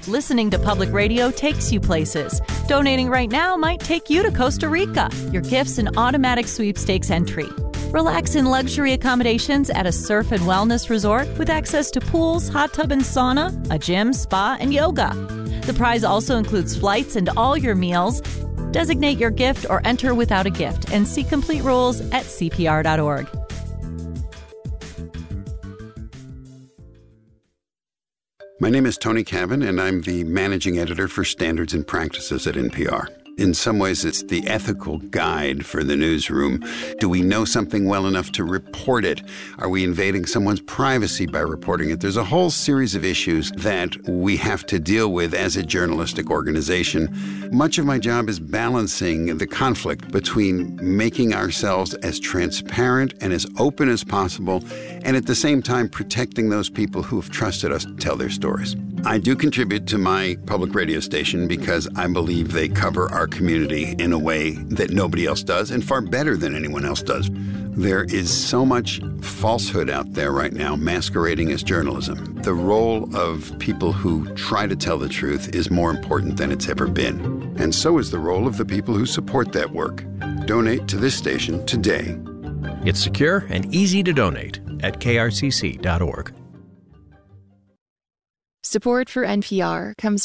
Listening to public radio takes you places. Donating right now might take you to Costa Rica. Your gift's an automatic sweepstakes entry. Relax in luxury accommodations at a surf and wellness resort with access to pools, hot tub and sauna, a gym, spa, and yoga. The prize also includes flights and all your meals. Designate your gift or enter without a gift and see complete rules at CPR.org. My name is Tony Cavan, and I'm the managing editor for Standards and Practices at NPR. In some ways, it's the ethical guide for the newsroom. Do we know something well enough to report it? Are we invading someone's privacy by reporting it? There's a whole series of issues that we have to deal with as a journalistic organization. Much of my job is balancing the conflict between making ourselves as transparent and as open as possible, and at the same time protecting those people who have trusted us to tell their stories. I do contribute to my public radio station because I believe they cover our community in a way that nobody else does, and far better than anyone else does. There is so much falsehood out there right now masquerading as journalism. The role of people who try to tell the truth is more important than it's ever been. And so is the role of the people who support that work. Donate to this station today. It's secure and easy to donate at krcc.org. Support for NPR comes